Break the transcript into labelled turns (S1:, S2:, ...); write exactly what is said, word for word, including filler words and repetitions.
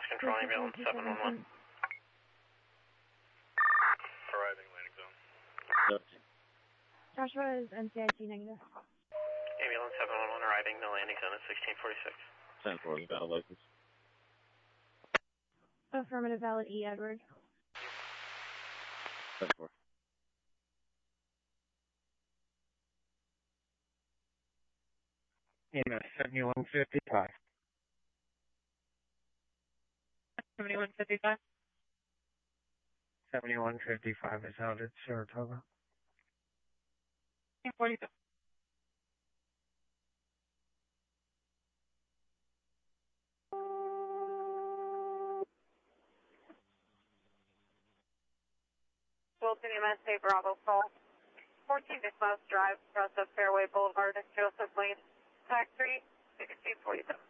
S1: Control ambulance seven one one. Arriving landing zone.
S2: Joshua is N C I C negative.
S1: Ambulance seven one one arriving, the landing zone at sixteen forty-six.
S3: ten four, the valid license.
S2: Affirmative, valid E, Edward.
S3: ten four.
S4: In a seventy-one fifty-five.
S5: seventy-one fifty-five?
S4: seventy-one fifty-five is out at Saratoga.
S5: forty-two.
S6: Wilton M S A Bravo call. fourteen Nicholas Drive, across the Fairway Boulevard, Joseph Lane, tax three, sixteen forty-seven.